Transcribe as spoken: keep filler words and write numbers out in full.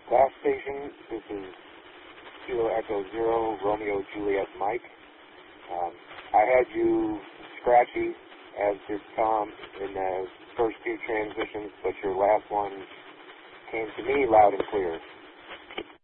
Last station, this is Kilo Echo Zero, Romeo Juliet Mike. Um, I had you scratchy, as did Tom, in the first few transitions, but your last one came to me loud and clear.